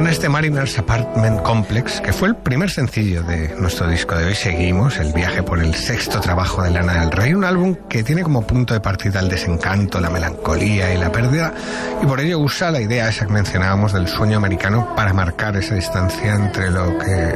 este Mariners Apartment Complex, que fue el primer sencillo de nuestro disco de hoy. Seguimos el viaje por el sexto trabajo de Lana del Rey, un álbum que tiene como punto de partida el desencanto, la melancolía y la pérdida, y por ello usa la idea esa que mencionábamos del sueño americano para marcar esa distancia entre lo que